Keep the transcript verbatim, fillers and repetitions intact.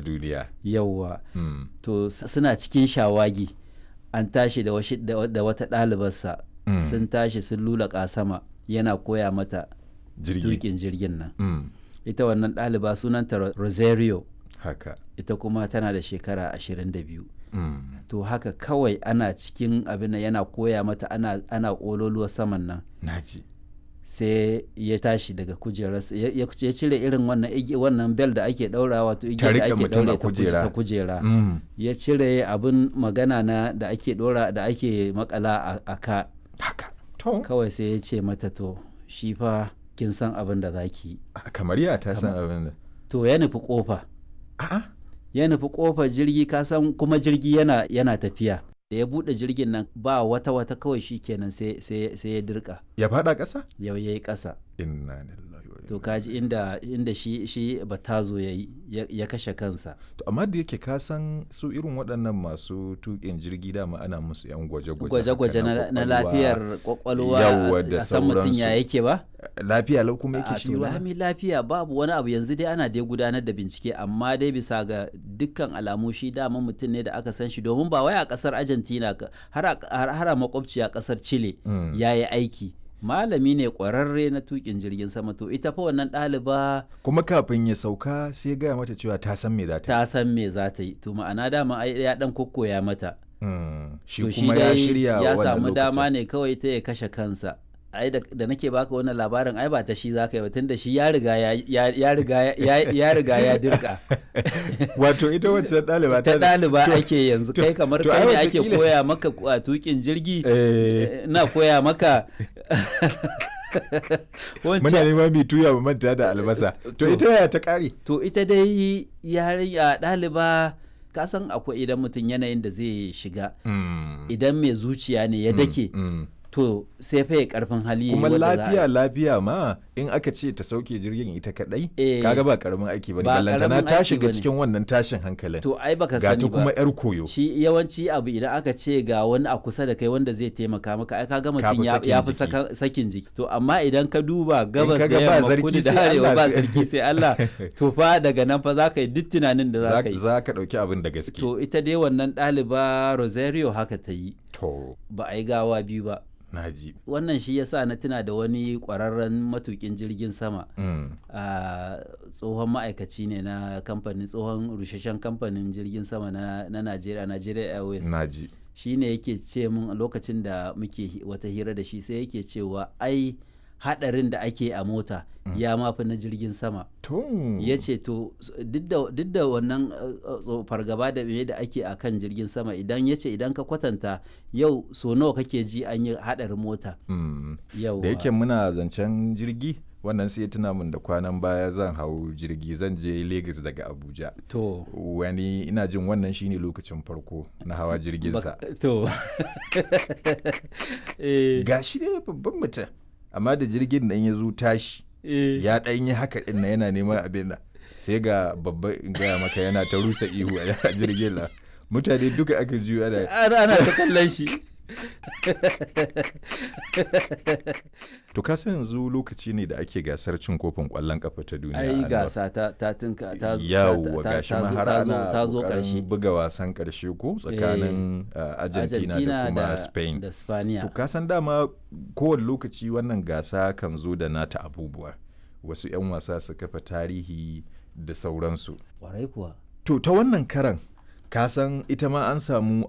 a duniya. Yawwa. Mm. To suna cikin shawagi an tashi da, washi, da, da wata ɗalibarsa Mm. sun tashi sun lulaƙa sama yana koya mata Jirgi. tuƙin jirgin nan. Mm. Ita wannan ɗaliba sunanta Rosario. Haka. Ita kuma tana da shekara ashirin da biyu. Mm. To haka kawai ana cikin abin yana koya mata ana, ana ƙololuwa saman nan. Naji. Sai ya tashi daga kujerarsa ya, ya cire irin wannan wannan bel da ake ɗaura wato igiyar da ake ɗaure ta kujera. Mm. Ya cire abin magana na da ake ɗora da ake makala a, a ka. Haka. To. Kawai sai ya ce mata to shi fa kin san abin da za ki yi. Kamar ya ta san abin da. To ya nufi kofa. A'a. Ya nufi kofar jirgi ka san kuma jirgi yana yana tafiya. Da ya buɗe jirgin nan ba wata wata kawai shi kenan sai sai sai ya dirka. Ya faɗa ƙasa? Yau yayi ƙasa. Inna lillahi wa inna. To kaji inda inda shi shi batazo yayi ya, ya kashe kansa. To amma da yake ka san su irin waɗannan masu tuƙin jirgi dama ana musu yan gwaje-gwaje. Gwaje-gwaje na, na lafiyar kwakwalwa yawa da a san mutum ya sauransu. yake ba? Lafiya lau kuma yake A shi to ba? lami lafiya babu wani abu yanzu dai ana dai gudanar da bincike amma dai bisa ga dukkan alamu shi dama mutum ne da aka san shi domin ba wai a kasar Argentina ka- har a har har a makwabci a kasar Chile Mm. ya yi aiki. Malami ne kwararre na tukin jirgin sama to ita fa wannan ɗaliba Kuma kafin ya sauka sai ya gaya mata cewa ta san me za ta yi. ta san me za ta yi to ma'ana dama ai ya dan kokkoya mata. Mm. Shi To kuma ya dai shirya ya wannan samu dama lokacin. ne kawai ta ya kashe kansa. Ai da, da nake baka wannan labarin ai ba ta shi zaka yi ba tunda shi ya riga ya ya, ya riga ya, ya riga ya dirka. Wato ita wacce ɗaliba Ta ɗaliba to- ake yanzu kai kamar to kai ai ne ake wataƙila- koya maka a tukin jirgi Eh, na koya maka muna wancan neman mai tuya mu manta da albasa. To To- ita yaya ta ƙare? to ita dai yarinya ɗaliba ka san akwai idan mutum yanayin da zai shiga Mm. idan mai zuciya ne ya dake Mm. to sai fa ya karfin hali yayi Kuma wanda za a- lafiya lafiya ma in aka ce ta sauke jirgin ita kadai Eh, kaga ba karamin aiki bane ba ballantana karamin ta aiki shiga bane. cikin wannan tashin hankalin to ai baka ga sani ta ba kuma yar koyo. shi yawanci abu idan aka ce ga wani a kusa da kai wanda zai taimaka maka ai kaga mutum fi ya sakin ya fi jiki. saka- sakin jiki to amma idan ka duba gabas kaga da ba yamma sarki kudu da sai arewa Allah ba sai- sarki sai Allah to fa daga nan fa za ka yi duk tunanin da za Za ka yi za ka dauki abin da gaske. to ita dai wannan ɗaliba Rosario haka ta yi To ba a yi gawa biyu ba naji. wannan shi yasa na tuna da wani ƙwararren matukin jirgin sama Mm. a tsohon ma'aikaci ne na kamfanin tsohon rusheshen kamfanin jirgin sama na na Najeriya Nigeria Airways Naji. shi ne yake ce mun a lokacin da muke hi- wata hira da shi sai yake cewa ai hadarin da ake a mota ya mafi na jirgin sama To ya ce to s- duk da duk da wannan uh, uh, tso- fargaba da me da ake a kan jirgin sama idan ya ce idan ka kwatanta yau so nawa kake ji an yi hadarin mota Mm. yau Da yake muna zancen jirgi wannan sai ya tuna min da kwanan baya zan hau jirgi zan je Lagos daga Abuja. to Wani ina jin wannan shine lokacin farko na hawa jirginsa. bak- to eh, Ga shi dai babban mutum amma da jirgin nan ya zo tashi eh. ya ɗan yi haka ɗin na yana neman abin nan sai ga babba in gaya maka yana ta rusa ihu a jirgin nan mutane duka aka juyo ana ana ana ta kallon shi to ka san yanzu lokaci ne da ake gasar cin kofin ƙwallon ƙafa ta duniya ai Anwar. gasa ta ta tinka ta zo- yawwa ta- ta- gashi ta ma zo- har ta zo- ana ta zo ƙoƙarin karshe buga wasan ƙarshe ko tsakanin uh, Argentina, da kuma Spain da Spaniya to ka san dama kowane lokaci wannan gasa kan zo da nata abubuwa wasu 'yan wasa su kafa tarihi da sauransu kwarai kuwa to ta wannan karan ka san ita ma an samu